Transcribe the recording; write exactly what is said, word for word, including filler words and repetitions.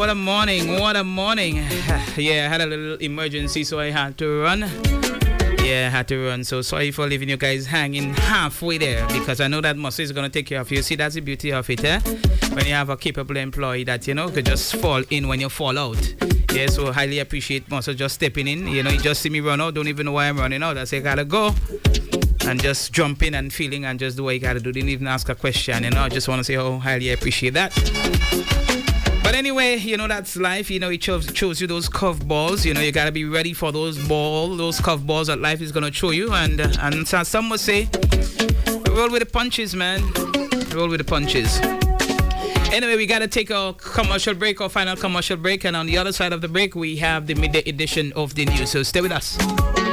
what a morning, what a morning. Yeah, I had a little emergency, so I had to run. Yeah, I had to run. So sorry for leaving you guys hanging halfway there, because I know that Muscle is going to take care of you. See, that's the beauty of it, eh? When you have a capable employee that, you know, could just fall in when you fall out. Yeah, so highly appreciate Muscle just stepping in. You know, you just see me run out, don't even know why I'm running out. I say, gotta go. And just jump in and feeling and just do what you gotta do. Didn't even ask a question, you know. I just want to say how highly appreciate that. But anyway, you know, that's life. You know, it shows, shows you those curveballs. You know, you gotta be ready for those ball, those curveballs that life is gonna throw you. And uh, and so some would say, roll with the punches, man. Roll with the punches. Anyway, we gotta take a commercial break, our final commercial break, and on the other side of the break, we have the midday edition of the news. So stay with us.